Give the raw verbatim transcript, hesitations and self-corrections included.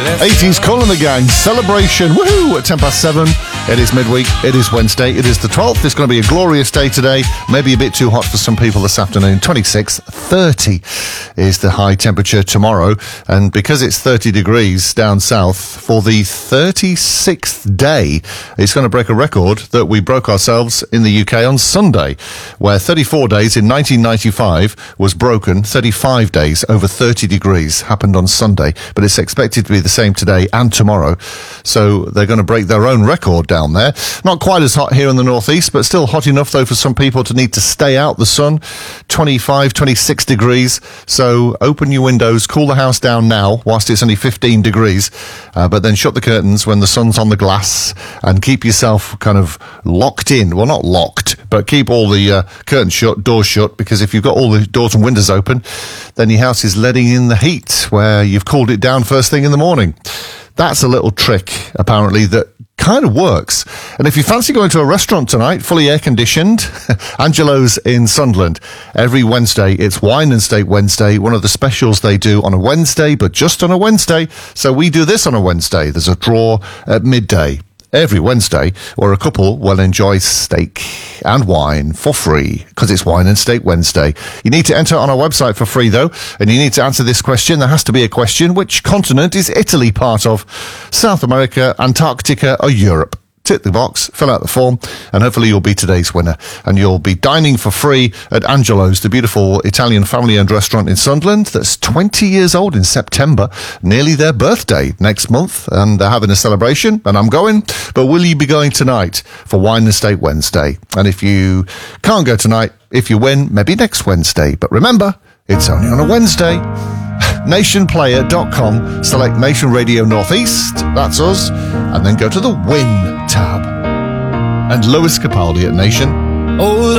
eighties Kool and the Gang, Celebration, woohoo, at ten past seven. It is midweek, it is Wednesday, it is the twelfth. It's going to be a glorious day today, maybe a bit too hot for some people this afternoon. twenty-six, thirty is the high temperature tomorrow, and because it's thirty degrees down south, for the thirty-sixth day, it's going to break a record that we broke ourselves in the U K on Sunday, where thirty-four days in nineteen ninety-five was broken. thirty-five days over thirty degrees happened on Sunday, but it's expected to be the same today and tomorrow, so they're going to break their own record down there. Not quite as hot here in the northeast, but still hot enough though for some people to need to stay out the sun. twenty-five, twenty-six degrees, so open your windows, cool the house down now whilst it's only fifteen degrees, uh, but then shut the curtains when the sun's on the glass and keep yourself kind of locked in. Well, not locked, but keep all the uh, curtains shut, doors shut, because if you've got all the doors and windows open, then your house is letting in the heat where you've cooled it down first thing in the morning. That's a little trick, apparently, that kind of works. And if you fancy going to a restaurant tonight, fully air-conditioned, Angelo's in Sunderland. Every Wednesday, it's Wine and Steak Wednesday, one of the specials they do on a Wednesday, but just on a Wednesday. So we do this on a Wednesday. There's a draw at midday every Wednesday, where a couple will enjoy steak and wine for free, because it's Wine and Steak Wednesday. You need to enter on our website for free, though, and you need to answer this question. There has to be a question. Which continent is Italy part of? South America, Antarctica, or Europe? Tick the box, fill out the form, and hopefully you'll be today's winner. And you'll be dining for free at Angelo's, the beautiful Italian family-owned restaurant in Sunderland that's twenty years old in September, nearly their birthday next month, and they're having a celebration, and I'm going. But will you be going tonight for Wine and Steak Wednesday? And if you can't go tonight, if you win, maybe next Wednesday. But remember, it's only on a Wednesday. nation player dot com, select Nation Radio Northeast, that's us, and then go to the Win tab. And Lewis Capaldi at Nation. Oh,